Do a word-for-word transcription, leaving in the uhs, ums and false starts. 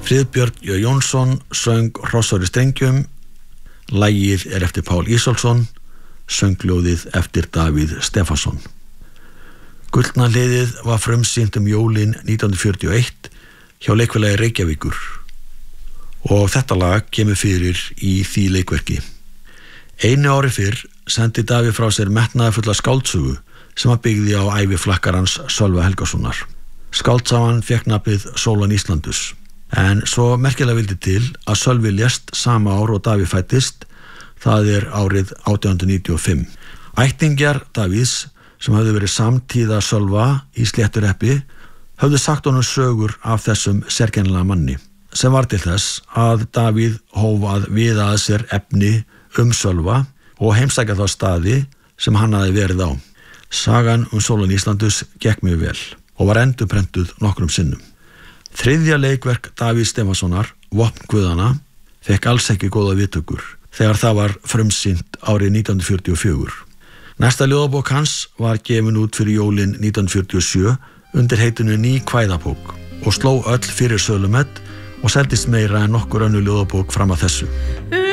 Friðbjörn J. Jónsson söng Hrossar í strengjum, lagið er eftir Pál Ísólfsson, söngljóðið eftir Davíð Stefánsson. Gullna hliðið var frumsýnt um jólin nítján hundruð fjörutíu og eitt hjá leikfélagi Reykjavíkur og þetta lag kemur fyrir í því leikverki. Einu ári fyrr sendi Davíð frá sér metnaðarfulla skáldsögu sem að byggði á ævi flakkarans Sölva Helgasonar. Skáldsagan fékk nafnið Sólan Íslandus, en svo merkilega vildi til að Sölvi lést sama ár og Davíð fæddist, það er árið átján hundruð níutíu og fimm. Ættingjar Davíðs, sem hafði verið samtíða Sölva í Slétturhreppi, höfðu sagt honum sögur af þessum sérkennilega manni, sem var til þess að Davíð hóf að viða að sér efni um Sölva og heimsækja þá staði sem hann hafði verið á. Sagan um Sólan Íslandus gekk mjög vel og var endurprentuð nokkrum sinnum. Þriðja leikverk Davíðs Stefánssonar, Vopn guðanna, fekk alls ekki góða viðtökur þegar það var frumsýnt árið nítján hundruð fjörutíu og fjögur. Næsta ljóðabók hans var gefin út fyrir jólin nítján hundruð fjörutíu og sjö undir heitinu Ný kvæðabók og sló öll fyrir sölumett og seldist meira en nokkur önnur ljóðabók fram að þessu.